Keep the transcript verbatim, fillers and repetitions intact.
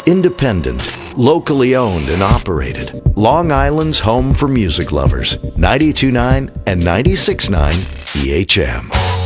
Independent, locally owned and operated. Long Island's home for music lovers. ninety-two point nine and ninety-six point nine E H M.